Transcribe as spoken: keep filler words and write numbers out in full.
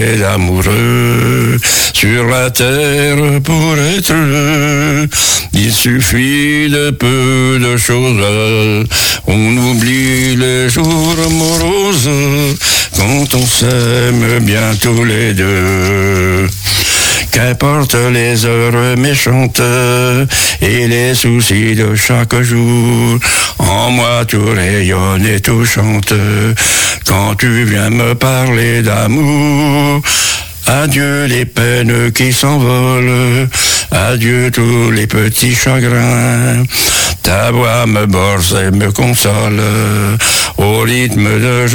Et l'amoureux sur la terre pour être heureux, il suffit de peu de choses. On oublie les jours moroses quand on s'aime bien tous les deux. Qu'importe les heures méchantes et les soucis de chaque jour, en moi tout rayonne et tout chante quand tu viens me parler d'amour. Adieu les peines qui s'envolent, adieu tous les petits chagrins. Ta voix me borse et me console au rythme de